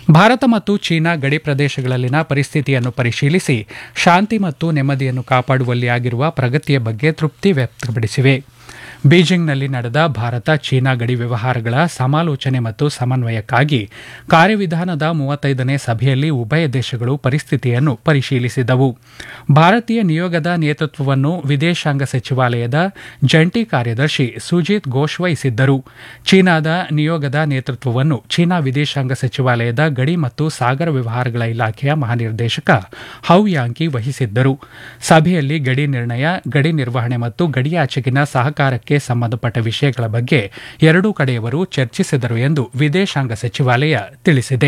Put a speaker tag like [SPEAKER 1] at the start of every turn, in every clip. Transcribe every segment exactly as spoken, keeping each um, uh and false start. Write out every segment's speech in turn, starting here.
[SPEAKER 1] ಭಾರತ ಮತ್ತು ಚೀನಾ ಗಡಿ ಪ್ರದೇಶಗಳಲ್ಲಿನ ಪರಿಸ್ಥಿತಿಯನ್ನು ಪರಿಶೀಲಿಸಿ ಶಾಂತಿ ಮತ್ತು ನೆಮ್ಮದಿಯನ್ನು ಕಾಪಾಡುವಲ್ಲಿ ಆಗಿರುವ ಪ್ರಗತಿಯ ಬಗ್ಗೆ ತೃಪ್ತಿ ವ್ಯಕ್ತಪಡಿಸಿವೆ. ಬೀಜಿಂಗ್ನಲ್ಲಿ ನಡೆದ ಭಾರತ ಚೀನಾ ಗಡಿ ವ್ಯವಹಾರಗಳ ಸಮಾಲೋಚನೆ ಮತ್ತು ಸಮನ್ವಯಕ್ಕಾಗಿ ಕಾರ್ಯವಿಧಾನದ ಮೂವತ್ತೈದನೇ ಸಭೆಯಲ್ಲಿ ಉಭಯ ದೇಶಗಳು ಪರಿಸ್ಥಿತಿಯನ್ನು ಪರಿಶೀಲಿಸಿದವು. ಭಾರತೀಯ ನಿಯೋಗದ ನೇತೃತ್ವವನ್ನು ವಿದೇಶಾಂಗ ಸಚಿವಾಲಯದ ಜಂಟಿ ಕಾರ್ಯದರ್ಶಿ ಸುಜಿತ್ ಘೋಷ್ ವಹಿಸಿದ್ದರು. ಚೀನಾದ ನಿಯೋಗದ ನೇತೃತ್ವವನ್ನು ಚೀನಾ ವಿದೇಶಾಂಗ ಸಚಿವಾಲಯದ ಗಡಿ ಮತ್ತು ಸಾಗರ ವ್ಯವಹಾರಗಳ ಇಲಾಖೆಯ ಮಹಾನಿರ್ದೇಶಕ ಹೌ ಯಾಂಕಿ ವಹಿಸಿದ್ದರು. ಸಭೆಯಲ್ಲಿ ಗಡಿ ನಿರ್ಣಯ, ಗಡಿ ನಿರ್ವಹಣೆ ಮತ್ತು ಗಡಿಯಾಚೆಗಿನ ಸಹಕಾರಕ್ಕೆ ಸಂಬಂಧಪಟ್ಟ ವಿಷಯಗಳ ಬಗ್ಗೆ ಎರಡೂ ಕಡೆಯವರು ಚರ್ಚಿಸಿದರು ಎಂದು ವಿದೇಶಾಂಗ ಸಚಿವಾಲಯ ತಿಳಿಸಿದೆ.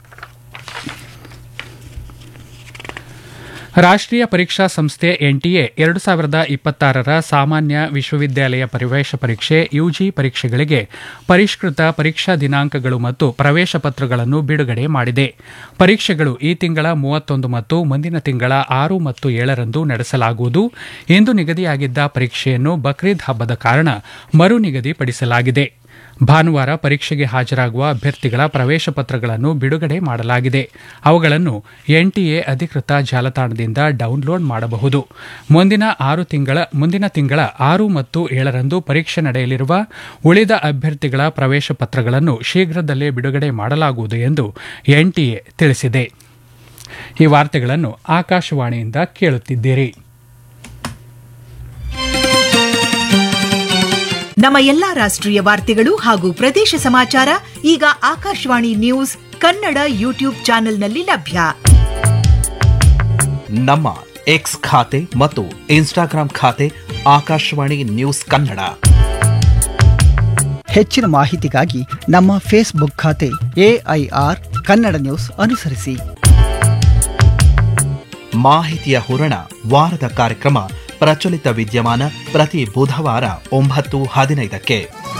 [SPEAKER 1] ರಾಷ್ಟ್ರೀಯ ಪರೀಕ್ಷಾ ಸಂಸ್ಥೆ ಎನ್ಟಿಎ ಎರಡು ಸಾವಿರದ ಇಪ್ಪತ್ತಾರರ ಸಾಮಾನ್ಯ ವಿಶ್ವವಿದ್ಯಾಲಯ ಪ್ರವೇಶ ಪರೀಕ್ಷೆ ಯುಜಿ ಪರೀಕ್ಷೆಗಳಿಗೆ ಪರಿಷ್ಕೃತ ಪರೀಕ್ಷಾ ದಿನಾಂಕಗಳು ಮತ್ತು ಪ್ರವೇಶ ಪತ್ರಗಳನ್ನು ಬಿಡುಗಡೆ ಮಾಡಿದೆ. ಪರೀಕ್ಷೆಗಳು ಈ ತಿಂಗಳ ಮೂವತ್ತೊಂದು ಮತ್ತು ಮುಂದಿನ ತಿಂಗಳ ಆರು ಮತ್ತು ಏಳರಂದು ನಡೆಸಲಾಗುವುದು. ಇಂದು ನಿಗದಿಯಾಗಿದ್ದ ಪರೀಕ್ಷೆಯನ್ನು ಬಕ್ರೀದ್ ಹಬ್ಬದ ಕಾರಣ ಮರು ನಿಗದಿಪಡಿಸಲಾಗಿದೆ. ಭಾನುವಾರ ಪರೀಕ್ಷೆಗೆ ಹಾಜರಾಗುವ ಅಭ್ಯರ್ಥಿಗಳ ಪ್ರವೇಶ ಪತ್ರಗಳನ್ನು ಬಿಡುಗಡೆ ಮಾಡಲಾಗಿದೆ. ಅವುಗಳನ್ನು ಎನ್ಟಿಎ ಅಧಿಕೃತ ಜಾಲತಾಣದಿಂದ ಡೌನ್ಲೋಡ್ ಮಾಡಬಹುದು. ಮುಂದಿನ ಆರು ತಿಂಗಳ ಮುಂದಿನ ತಿಂಗಳ ಆರು ಮತ್ತು ಏಳರಂದು ಪರೀಕ್ಷೆ ನಡೆಯಲಿರುವ ಉಳಿದ ಅಭ್ಯರ್ಥಿಗಳ ಪ್ರವೇಶ ಪತ್ರಗಳನ್ನು ಶೀಘ್ರದಲ್ಲೇ ಬಿಡುಗಡೆ ಮಾಡಲಾಗುವುದು ಎಂದು ಎನ್ಟಿಎ ತಿಳಿಸಿದೆ. ಈ ವಾರ್ತೆಗಳನ್ನು ಆಕಾಶವಾಣಿಯಿಂದ ಕೇಳುತ್ತಿದ್ದೀರಿ.
[SPEAKER 2] ನಮ್ಮ ಎಲ್ಲಾ ರಾಷ್ಟ್ರೀಯ ವಾರ್ತೆಗಳು ಹಾಗೂ ಪ್ರದೇಶ ಸಮಾಚಾರ ಈಗ ಆಕಾಶವಾಣಿ ನ್ಯೂಸ್ ಕನ್ನಡ ಯೂಟ್ಯೂಬ್ ಚಾನೆಲ್ನಲ್ಲಿ ಲಭ್ಯ.
[SPEAKER 3] ನಮ್ಮ ಎಕ್ಸ್ ಖಾತೆ ಮತ್ತು ಇನ್ಸ್ಟಾಗ್ರಾಂ ಖಾತೆ ಆಕಾಶವಾಣಿ ನ್ಯೂಸ್ ಕನ್ನಡ.
[SPEAKER 4] ಹೆಚ್ಚಿನ ಮಾಹಿತಿಗಾಗಿ ನಮ್ಮ ಫೇಸ್ಬುಕ್ ಖಾತೆ ಎಐಆರ್ ಕನ್ನಡ ನ್ಯೂಸ್ ಅನುಸರಿಸಿ.
[SPEAKER 3] ಮಾಹಿತಿಯ ಹೂರಣ ವಾರದ ಕಾರ್ಯಕ್ರಮ ಪ್ರಚಲಿತ ವಿದ್ಯಮಾನ ಪ್ರತಿ ಬುಧವಾರ ಒಂಬತ್ತು ಹದಿನೈದಕ್ಕೆ.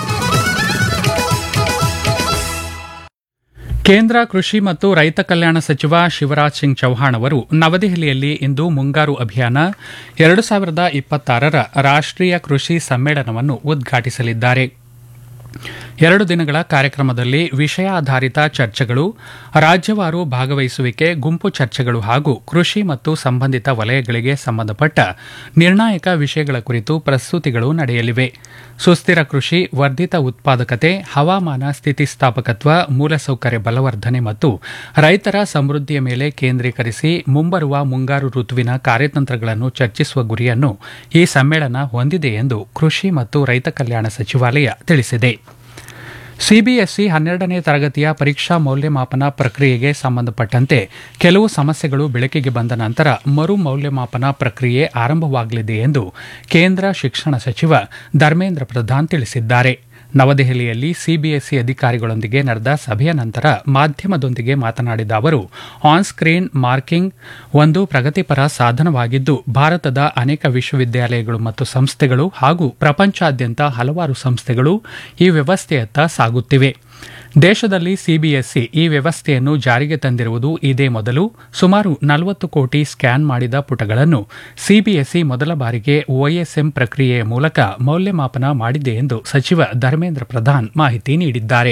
[SPEAKER 1] ಕೇಂದ್ರ ಕೃಷಿ ಮತ್ತು ರೈತ ಕಲ್ಯಾಣ ಸಚಿವ ಶಿವರಾಜ್ ಸಿಂಗ್ ಚೌಹಾಣ್ ಅವರು ನವದೆಹಲಿಯಲ್ಲಿ ಇಂದು ಮುಂಗಾರು ಅಭಿಯಾನ ಎರಡು ಸಾವಿರದ ಇಪ್ಪತ್ತಾರರ ರಾಷ್ಟ್ರೀಯ ಕೃಷಿ ಸಮ್ಮೇಳನವನ್ನು ಉದ್ಘಾಟಿಸಲಿದ್ದಾರೆ. ಎರಡು ದಿನಗಳ ಕಾರ್ಯಕ್ರಮದಲ್ಲಿ ವಿಷಯಾಧಾರಿತ ಚರ್ಚೆಗಳು, ರಾಜ್ಯವಾರು ಭಾಗವಹಿಸುವಿಕೆ, ಗುಂಪು ಚರ್ಚೆಗಳು ಹಾಗೂ ಕೃಷಿ ಮತ್ತು ಸಂಬಂಧಿತ ವಲಯಗಳಿಗೆ ಸಂಬಂಧಪಟ್ಟ ನಿರ್ಣಾಯಕ ವಿಷಯಗಳ ಕುರಿತು ಪ್ರಸ್ತುತಿಗಳು ನಡೆಯಲಿವೆ. ಸುಸ್ಥಿರ ಕೃಷಿ, ವರ್ಧಿತ ಉತ್ಪಾದಕತೆ, ಹವಾಮಾನ ಸ್ಥಿತಿಸ್ಥಾಪಕತ್ವ, ಮೂಲಸೌಕರ್ಯ ಬಲವರ್ಧನೆ ಮತ್ತು ರೈತರ ಸಮೃದ್ಧಿಯ ಮೇಲೆ ಕೇಂದ್ರೀಕರಿಸಿ ಮುಂಬರುವ ಮುಂಗಾರು ಋತುವಿನ ಕಾರ್ಯತಂತ್ರಗಳನ್ನು ಚರ್ಚಿಸುವ ಗುರಿಯನ್ನು ಈ ಸಮ್ಮೇಳನ ಹೊಂದಿದೆ ಎಂದು ಕೃಷಿ ಮತ್ತು ರೈತ ಕಲ್ಯಾಣ ಸಚಿವಾಲಯ ತಿಳಿಸಿದೆ. ಸಿಬಿಎಸ್ಇ ಹನ್ನೆರಡನೇ ತರಗತಿಯ ಪರೀಕ್ಷಾ ಮೌಲ್ಯಮಾಪನ ಪ್ರಕ್ರಿಯೆಗೆ ಸಂಬಂಧಪಟ್ಟಂತೆ ಕೆಲವು ಸಮಸ್ಯೆಗಳು ಬೆಳಕಿಗೆ ಬಂದ ನಂತರ ಮರು ಮೌಲ್ಯಮಾಪನ ಪ್ರಕ್ರಿಯೆ ಆರಂಭವಾಗಲಿದೆ ಎಂದು ಕೇಂದ್ರ ಶಿಕ್ಷಣ ಸಚಿವ ಧರ್ಮೇಂದ್ರ ಪ್ರಧಾನ್ ತಿಳಿಸಿದ್ದಾರೆ. ನವದೆಹಲಿಯಲ್ಲಿ ಸಿಬಿಎಸ್ಇ ಅಧಿಕಾರಿಗಳೊಂದಿಗೆ ನಡೆದ ಸಭೆಯ ನಂತರ ಮಾಧ್ಯಮದೊಂದಿಗೆ ಮಾತನಾಡಿದ ಅವರು, ಆನ್ ಸ್ಕ್ರೀನ್ ಮಾರ್ಕಿಂಗ್ ಒಂದು ಪ್ರಗತಿಪರ ಸಾಧನವಾಗಿದ್ದು ಭಾರತದ ಅನೇಕ ವಿಶ್ವವಿದ್ಯಾಲಯಗಳು ಮತ್ತು ಸಂಸ್ಥೆಗಳು ಹಾಗೂ ಪ್ರಪಂಚಾದ್ಯಂತ ಹಲವಾರು ಸಂಸ್ಥೆಗಳು ಈ ವ್ಯವಸ್ಥೆಯತ್ತ ಸಾಗುತ್ತಿವೆ. ದೇಶದಲ್ಲಿ ಸಿಬಿಎಸ್ಇ ಈ ವ್ಯವಸ್ಥೆಯನ್ನು ಜಾರಿಗೆ ತಂದಿರುವುದು ಇದೇ ಮೊದಲು. ಸುಮಾರು ನಲವತ್ತು ಕೋಟಿ ಸ್ಕ್ಯಾನ್ ಮಾಡಿದ ಪುಟಗಳನ್ನು ಸಿಬಿಎಸ್ಇ ಮೊದಲ ಬಾರಿಗೆ ಒಎಸ್ಎಂ ಪ್ರಕ್ರಿಯೆಯ ಮೂಲಕ ಮೌಲ್ಯಮಾಪನ ಮಾಡಿದೆ ಎಂದು ಸಚಿವ ಧರ್ಮೇಂದ್ರ ಪ್ರಧಾನ್ ಮಾಹಿತಿ ನೀಡಿದ್ದಾರೆ.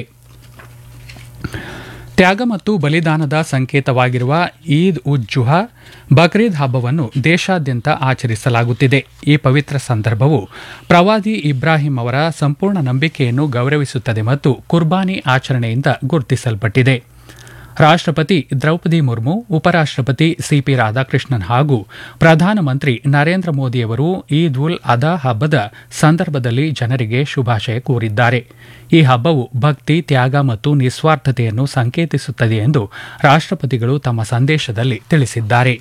[SPEAKER 1] ತ್ಯಾಗ ಮತ್ತು ಬಲಿದಾನದ ಸಂಕೇತವಾಗಿರುವ ಈದ್ ಉಜ್ ಜುಹಾ ಬಕ್ರೀದ್ ಹಬ್ಬವನ್ನು ದೇಶಾದ್ಯಂತ ಆಚರಿಸಲಾಗುತ್ತಿದೆ. ಈ ಪವಿತ್ರ ಸಂದರ್ಭವು ಪ್ರವಾದಿ ಇಬ್ರಾಹಿಂ ಅವರ ಸಂಪೂರ್ಣ ನಂಬಿಕೆಯನ್ನು ಗೌರವಿಸುತ್ತದೆ ಮತ್ತು ಕುರ್ಬಾನಿ ಆಚರಣೆಯಿಂದ ಗುರುತಿಸಲ್ಪಟ್ಟಿದೆ. ರಾಷ್ಟ್ರಪತಿ ದ್ರೌಪದಿ ಮುರ್ಮು, ಉಪರಾಷ್ಟ್ರಪತಿ ಸಿಪಿ ರಾಧಾಕೃಷ್ಣನ್ ಹಾಗೂ ಪ್ರಧಾನಮಂತ್ರಿ ನರೇಂದ್ರ ಮೋದಿಯವರು ಈದ್ ಉಲ್ ಅಧಾ ಹಬ್ಬದ ಸಂದರ್ಭದಲ್ಲಿ ಜನರಿಗೆ ಶುಭಾಶಯ ಕೋರಿದ್ದಾರೆ. ಈ ಹಬ್ಬವು ಭಕ್ತಿ, ತ್ಯಾಗ ಮತ್ತು ನಿಸ್ವಾರ್ಥತೆಯನ್ನು ಸಂಕೇತಿಸುತ್ತದೆ ಎಂದು ರಾಷ್ಟ್ರಪತಿಗಳು ತಮ್ಮ ಸಂದೇಶದಲ್ಲಿ ತಿಳಿಸಿದ್ದಾರೆ.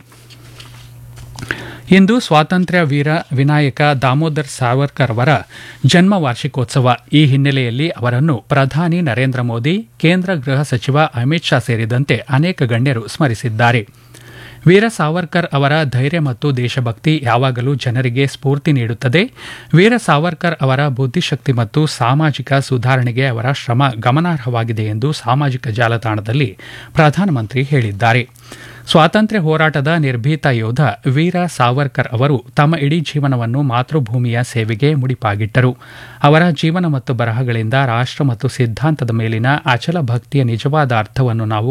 [SPEAKER 1] ಇಂದು ಸ್ವಾತಂತ್ರ್ಯ ವೀರ ವಿನಾಯಕ ದಾಮೋದರ್ ಸಾವರ್ಕರ್ ಅವರ ಜನ್ಮ ವಾರ್ಷಿಕೋತ್ಸವ. ಈ ಹಿನ್ನೆಲೆಯಲ್ಲಿ ಅವರನ್ನು ಪ್ರಧಾನಿ ನರೇಂದ್ರ ಮೋದಿ, ಕೇಂದ್ರ ಗೃಹ ಸಚಿವ ಅಮಿತ್ ಶಾ ಸೇರಿದಂತೆ ಅನೇಕ ಗಣ್ಯರು ಸ್ಮರಿಸಿದ್ದಾರೆ. ವೀರ ಸಾವರ್ಕರ್ ಅವರ ಧೈರ್ಯ ಮತ್ತು ದೇಶಭಕ್ತಿ ಯಾವಾಗಲೂ ಜನರಿಗೆ ಸ್ಫೂರ್ತಿ ನೀಡುತ್ತದೆ. ವೀರ ಸಾವರ್ಕರ್ ಅವರ ಬುದ್ಧಿಶಕ್ತಿ ಮತ್ತು ಸಾಮಾಜಿಕ ಸುಧಾರಣೆಗೆ ಅವರ ಶ್ರಮ ಗಮನಾರ್ಹವಾಗಿದೆ ಎಂದು ಸಾಮಾಜಿಕ ಜಾಲತಾಣದಲ್ಲಿ ಪ್ರಧಾನಮಂತ್ರಿ ಹೇಳಿದ್ದಾರೆ. ಸ್ವಾತಂತ್ರ್ಯ ಹೋರಾಟದ ನಿರ್ಭೀತ ಯೋಧ ವೀರ ಸಾವರ್ಕರ್ ಅವರು ತಮ್ಮ ಇಡೀ ಜೀವನವನ್ನು ಮಾತೃಭೂಮಿಯ ಸೇವೆಗೆ ಮುಡಿಪಾಗಿಟ್ಟರು. ಅವರ ಜೀವನ ಮತ್ತು ಬರಹಗಳಿಂದ ರಾಷ್ಟ್ರ ಮತ್ತು ಸಿದ್ಧಾಂತದ ಮೇಲಿನ ಅಚಲ ಭಕ್ತಿಯ ನಿಜವಾದ ಅರ್ಥವನ್ನು ನಾವು